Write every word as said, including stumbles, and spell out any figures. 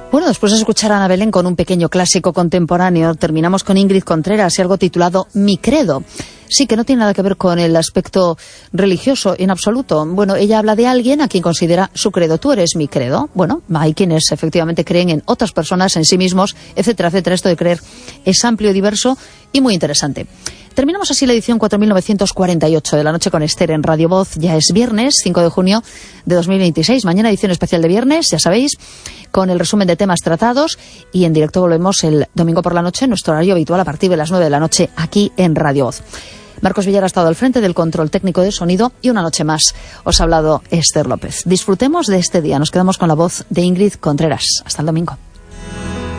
Bueno, después de escuchar a Ana Belén con un pequeño clásico contemporáneo, terminamos con Ingrid Contreras y algo titulado Mi Credo. Sí, que no tiene nada que ver con el aspecto religioso en absoluto. Bueno, ella habla de alguien a quien considera su credo. Tú eres mi credo. Bueno, hay quienes efectivamente creen en otras personas, en sí mismos, etcétera, etcétera. Esto de creer es amplio, diverso y muy interesante. Terminamos así la edición cuatro mil novecientos cuarenta y ocho de La Noche con Esther en Radio Voz. Ya es viernes, cinco de junio de dos mil veintiséis. Mañana edición especial de viernes, ya sabéis, con el resumen de temas tratados. Y en directo volvemos el domingo por la noche, en nuestro horario habitual, a partir de las nueve de la noche, aquí en Radio Voz. Marcos Villar ha estado al frente del control técnico de sonido y una noche más os ha hablado Esther López. Disfrutemos de este día. Nos quedamos con la voz de Ingrid Contreras. Hasta el domingo.